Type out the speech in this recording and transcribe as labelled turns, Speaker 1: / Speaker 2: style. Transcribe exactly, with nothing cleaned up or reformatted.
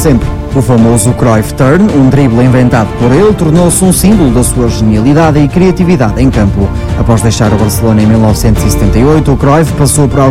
Speaker 1: sempre. O famoso Cruyff Turn, um drible inventado por ele, tornou-se um símbolo da sua genialidade e criatividade em campo. Após deixar o Barcelona em mil novecentos e setenta e oito, o Cruyff passou por